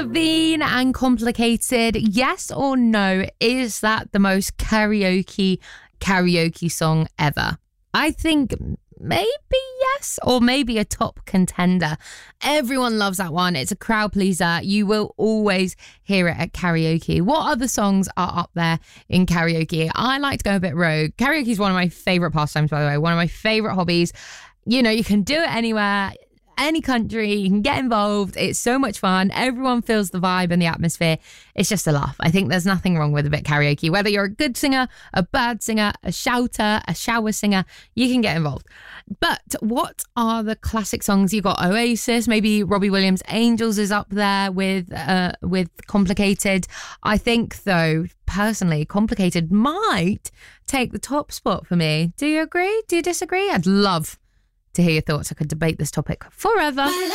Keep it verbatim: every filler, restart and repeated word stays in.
Levine and Complicated. Yes or no, is that the most karaoke karaoke song ever? I think maybe yes, or maybe a top contender. Everyone loves that one. It's a crowd pleaser. You will always hear it at karaoke. What other songs are up there in karaoke? I like to go a bit rogue. Karaoke is one of my favourite pastimes, by the way. One of my favourite hobbies. You know, you can do it anywhere, any country, you can get involved. It's so much fun. Everyone feels the vibe and the atmosphere. It's just a laugh. I think there's nothing wrong with a bit karaoke. Whether you're a good singer, a bad singer, a shouter, a shower singer, you can get involved. But what are the classic songs? You've got Oasis, maybe Robbie Williams' Angels is up there with uh, with Complicated. I think, though, personally, Complicated might take the top spot for me. Do you agree? Do you disagree? I'd love to hear your thoughts. I could debate this topic forever.